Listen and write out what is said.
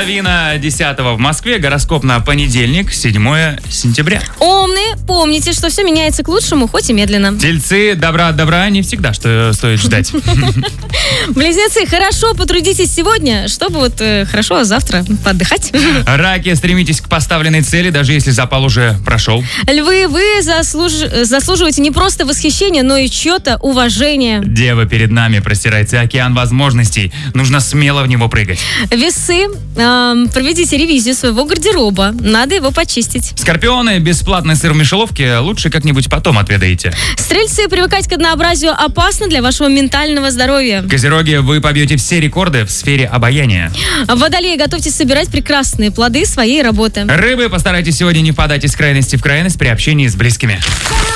9:30 в Москве. Гороскоп на понедельник, 7 сентября. Умные, помните, что все меняется к лучшему, хоть и медленно. Тельцы, добра от добра не всегда, что стоит ждать. Близнецы, хорошо потрудитесь сегодня, чтобы хорошо завтра поотдыхать. Раки, стремитесь к поставленной цели, даже если запал уже прошел. Львы, вы заслуживаете не просто восхищения, но и чье-то уважение. Дева, перед нами простирается океан возможностей. Нужно смело в него прыгать. Весы, проведите ревизию своего гардероба. Надо его почистить. Скорпионы, бесплатный сыр в мышеловке лучше как-нибудь потом отведаете. Стрельцы, привыкать к однообразию опасно для вашего ментального здоровья. Козероги, вы побьете все рекорды в сфере обаяния. Водолеи, готовьтесь собирать прекрасные плоды своей работы. Рыбы, постарайтесь сегодня не впадать из крайности в крайность при общении с близкими.